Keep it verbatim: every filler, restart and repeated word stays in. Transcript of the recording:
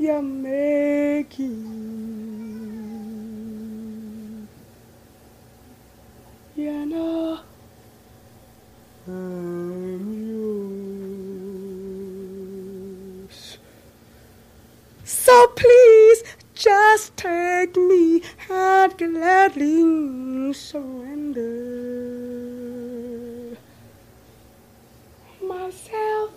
you're making. You know I'm yours. So please just take me, I'd gladly surrender myself